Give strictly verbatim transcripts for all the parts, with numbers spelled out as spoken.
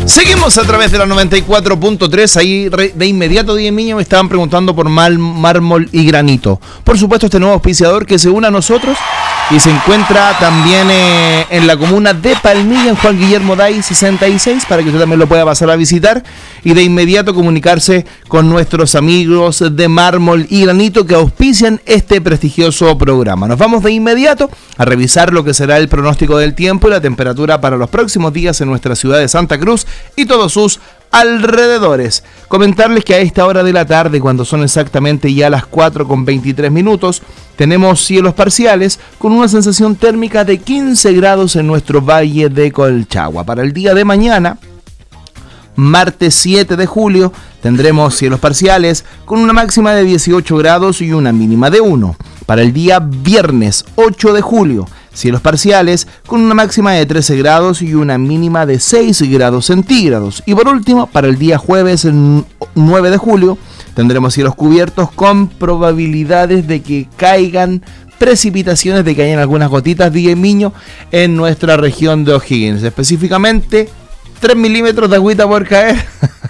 Seguimos a través de la noventa y cuatro punto tres. Ahí de inmediato, Diez Miño, me estaban preguntando por mal, mármol y granito. Por supuesto, este nuevo auspiciador que se une a nosotros y se encuentra también eh, en la comuna de Palmilla, en Juan Guillermo Day sesenta y seis, para que usted también lo pueda pasar a visitar y de inmediato comunicarse con nuestros amigos de Mármol y Granito que auspician este prestigioso programa. Nos vamos de inmediato a revisar lo que será el pronóstico del tiempo y la temperatura para los próximos días en nuestra ciudad de Santa Cruz y todos sus alrededores. Comentarles que a esta hora de la tarde, cuando son exactamente ya las cuatro con veintitrés minutos, tenemos cielos parciales con una sensación térmica de quince grados en nuestro valle de Colchagua. Para el día de mañana, martes siete de julio, tendremos cielos parciales con una máxima de dieciocho grados y una mínima de uno. Para el día viernes ocho de julio, cielos parciales con una máxima de trece grados y una mínima de seis grados centígrados. Y por último, para el día jueves nueve de julio, tendremos cielos cubiertos con probabilidades de que caigan precipitaciones, de que hayan algunas gotitas de Miño en nuestra región de O'Higgins. Específicamente, tres milímetros de agüita por caer.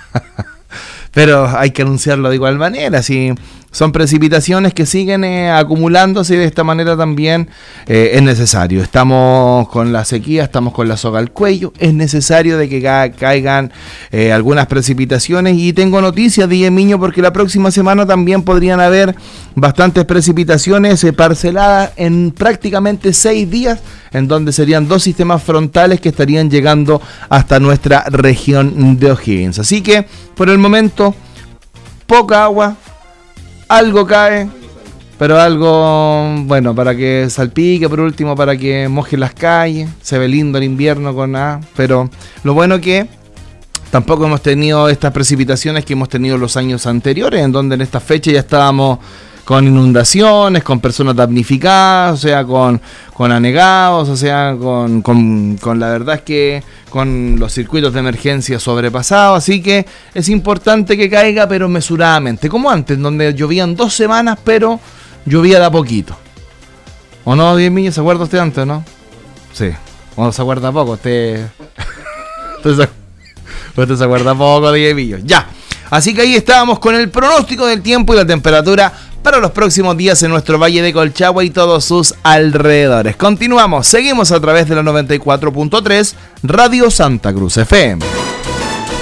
Pero hay que anunciarlo de igual manera, si son precipitaciones que siguen eh, acumulándose y de esta manera también eh, es necesario. Estamos con la sequía, estamos con la soga al cuello, es necesario de que ca- caigan eh, algunas precipitaciones y tengo noticias, Diez Miño, porque la próxima semana también podrían haber bastantes precipitaciones eh, parceladas en prácticamente seis días, en donde serían dos sistemas frontales que estarían llegando hasta nuestra región de O'Higgins. Así que por el momento, poca agua, algo cae, pero algo, bueno, para que salpique, por último, para que moje las calles. Se ve lindo el invierno con nada, pero lo bueno que tampoco hemos tenido estas precipitaciones que hemos tenido los años anteriores, en donde en esta fecha ya estábamos con inundaciones, con personas damnificadas, o sea, con, con anegados, o sea, con, con, con la verdad es que con los circuitos de emergencia sobrepasados. Así que es importante que caiga, pero mesuradamente, como antes, donde llovían dos semanas, pero llovía de a poquito. ¿O no, Diez Miño? ¿Se acuerda usted antes, no? Sí. ¿O no se acuerda poco? Usted... usted, se... usted se acuerda poco, Diez Miño. Ya. Así que ahí estábamos con el pronóstico del tiempo y la temperatura para los próximos días en nuestro Valle de Colchagua y todos sus alrededores. Continuamos, seguimos a través de la noventa y cuatro punto tres Radio Santa Cruz F M.